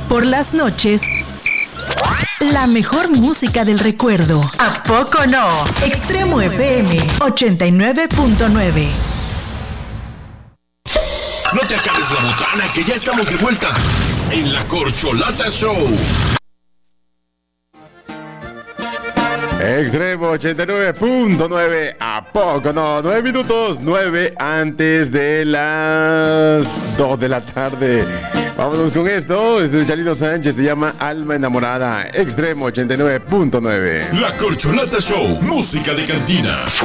Por las noches, la mejor música del recuerdo. ¿A poco no? Extremo FM 89.9. No te acabes la botana, que ya estamos de vuelta en La Corcholata Show. Extremo 89.9, ¿a poco no? 9 minutos, 9 antes de las 2 de la tarde. Vámonos con esto, es de Chalino Sánchez, se llama Alma Enamorada, Extremo 89.9. La Corcholata Show, música de cantina.